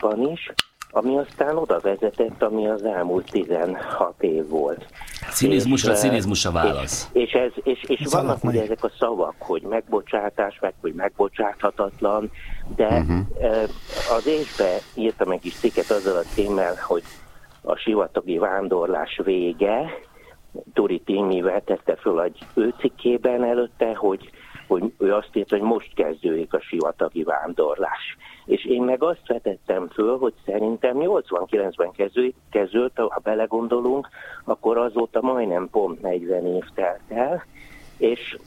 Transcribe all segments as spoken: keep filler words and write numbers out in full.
Európában is, ami aztán oda vezetett, ami az elmúlt tizenhat év volt. Cinizmusra, cinizmus a válasz. És, és, ez, és, és vannak ugye ezek a szavak, hogy megbocsátás, meg hogy megbocsáthatatlan, de uh-huh. az évben írtam egy kis cikket azzal a címmel, hogy a sivatagi vándorlás vége. Turi Timivel tette föl egy ő cikkében előtte, hogy, hogy ő azt írta, hogy most kezdődik a sivatagi vándorlás. És én meg azt vetettem föl, hogy szerintem nyolcvankilencben kezdődik, kezdődött, ha belegondolunk, akkor azóta majdnem pont negyven év telt el, és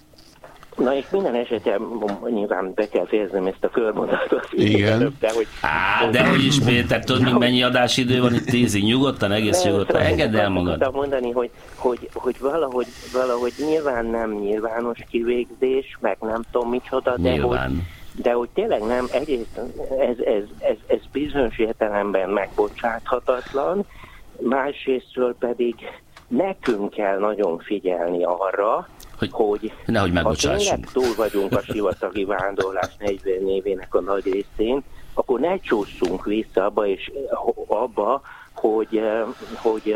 na és minden esetben nyilván be kell fejeznem ezt a körmondatot. Igen. De hogy, Á, de hogy is, Péter, tudod, még mennyi adásidő van itt tízig? Nyugodtan, egész nyugodtan. Engedd el magad. Azt mondani, hogy, hogy, hogy valahogy, valahogy nyilván nem nyilvános kivégzés, meg nem tudom micsoda, de nyilván. hogy, de hogy tényleg nem, egyrészt ez, ez, ez, ez bizonyos értelemben megbocsáthatatlan, másrésztről pedig nekünk kell nagyon figyelni arra, hogy, hogy nehogy ha tényleg túl vagyunk a sivatagi vándorlás negyven évének a nagy részén, akkor ne csúszunk vissza abba, és abba, hogy, hogy,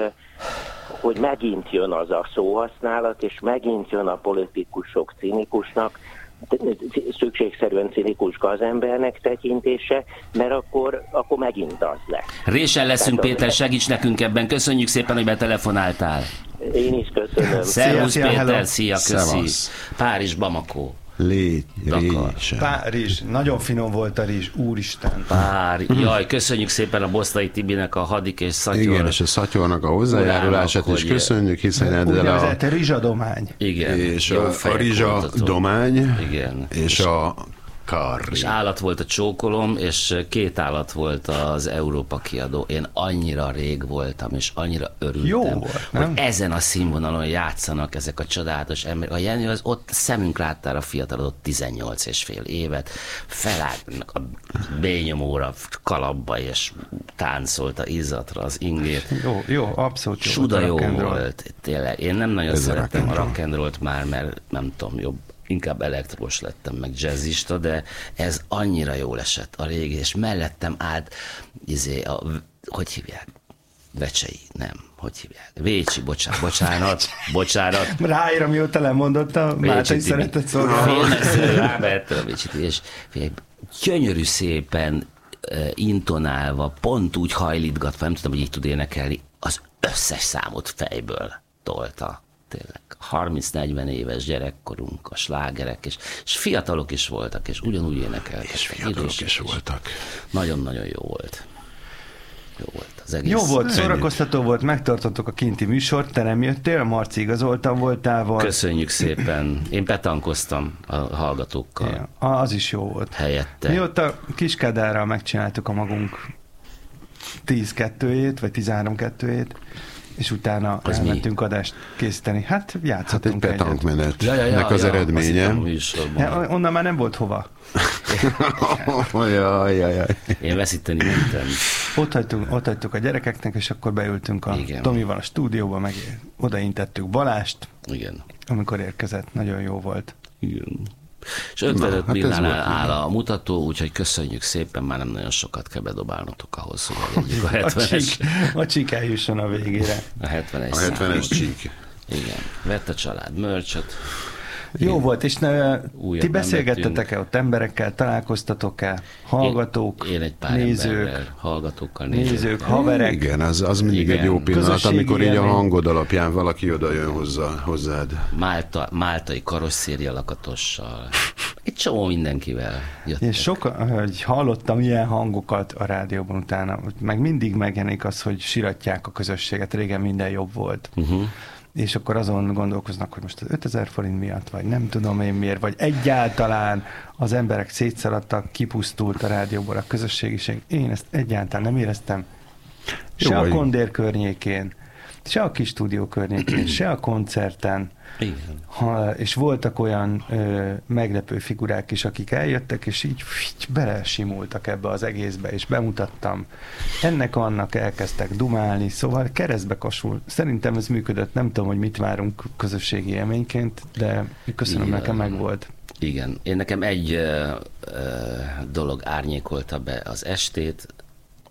hogy megint jön az a szóhasználat, és megint jön a politikusok cinikusnak, szükségszerűen cinikus gazembernek tekintése, mert akkor, akkor megint az lesz. Résen leszünk, Tehát Péter, segíts nekünk ebben. Köszönjük szépen, hogy betelefonáltál. Én is köszönöm. Szervusz, Péter, hello. szia, köszi. Szevasz. Párizs, Bamako. Légy, Dakar. résen. Párizs, nagyon finom volt a rizs, úristen. Párizs. Jaj, köszönjük szépen a Bosztai Tibinek, a Hadik és Szatyor. Igen, és a Szatyornak a hozzájárulását Urának, is hogy- köszönjük, hiszen ezzel a... Úgynevezett rizsadomány. Igen. És jó a, a fejek rizsa voltatok. domány, Igen. és a karri. És állat volt a csókolom, és két állat volt az Európa kiadó. Én annyira rég voltam, és annyira örültem, Jó volt, nem? hogy ezen a színvonalon játszanak ezek a csodálatos emberek. A Jenny az ott szemünk láttára fiatalodott tizennyolc és fél évet, felállt a bényomóra kalapba, és táncolta izzatra az ingét. Jó, jó, abszolút jó. Suda volt a jó rock and roll. volt, tényleg. Én nem nagyon Ez a szerettem rock a and rock and rollt már, mert nem tudom, jobb, inkább elektrós lettem, meg jazzista, de ez annyira jól esett a régi, és mellettem állt, izé, a, hogy hívják? Vecsei, nem, hogy hívják? Vécsi, bocsánat, bocsánat, bocsánat. Ráír, mióta lemondotta, Mátai Tibi. szeretett szólni. Félmező, rábehettem a Vécsi Tibi, és figyelj, gyönyörű szépen uh, intonálva, pont úgy hajlítgatva, nem tudom, hogy így tud énekelni, az összes számot fejből tolta. Tényleg harminc-negyven éves gyerekkorunk, a slágerek, és, és fiatalok is voltak, és ugyanúgy énekeltek. És fiatalok is voltak. Nagyon-nagyon jó volt. Jó volt az egész. Jó volt, szórakoztató volt, megtartottuk a kinti műsort, te nem jöttél, a Marci igazoltan voltál. Köszönjük szépen. Én petankoztam a hallgatókkal. Ja, az is jó volt. Helyette. Mióta Kiskádárral megcsináltuk a magunk tíz kettőjét, vagy tizenhárom kettőjét, és utána Az elmentünk mi? adást készíteni. Hát Hát egy játszottunk egyet. petankmenetnek Ja, ja, ja, az ja, eredménye. azt hittem a műsorban. Ja, onnan már nem volt hova. Jaj, jaj, jaj. Én veszíteni mentem. Ott hagytuk, ott hagytuk a gyerekeknek, és akkor beültünk a Igen. Tomival a stúdióba, meg odaintettük Balást, Igen. amikor érkezett. Nagyon jó volt. Igen. És ötvenöt Na, hát ez millánál volt, áll igen. a mutató, úgyhogy köszönjük szépen, már nem nagyon sokat kell bedobálnotok ahhoz, hogy elérjük a A hetvenes. csík, a csík eljusson a végére. A hetvenes A hetvenes számot. csík. Igen. Vett a család mörcsöt. Jó volt, és ne, Újat ti nem beszélgettetek-e ott emberekkel, találkoztatok-e, hallgatók, Én, én egy pár nézők, emberrel, hallgatókkal, nézők. nézők, haverek. Igen, az, az mindig Igen. egy jó pillanat, Közösségi amikor így a élmény. hangod alapján valaki oda jön hozzá, hozzád. Málta, máltai karosszéria lakatossal. Egy csomó mindenkivel jöttek. És sokan, hogy hallottam ilyen hangokat a rádióban utána, meg mindig megjelenik az, hogy siratják a közösséget, régen minden jobb volt. Uh-huh. És akkor azon gondolkoznak, hogy most az ötezer forint miatt, vagy nem tudom én miért, vagy egyáltalán az emberek szétszaladtak, kipusztult a rádióból a közösségiség. Én ezt egyáltalán nem éreztem. Se Jó, a vagy- kondér környékén, se a kis stúdió környékén, se a koncerten. Igen. Ha, és voltak olyan ö, meglepő figurák is, akik eljöttek, és így, így belesimultak ebbe az egészbe, és bemutattam. Ennek annak elkezdtek dumálni, szóval keresztbe kasul. Szerintem ez működött, nem tudom, hogy mit várunk közösségi élményként, de köszönöm, Igen. nekem megvolt. Igen. Én nekem egy ö, ö, dolog árnyékolta be az estét,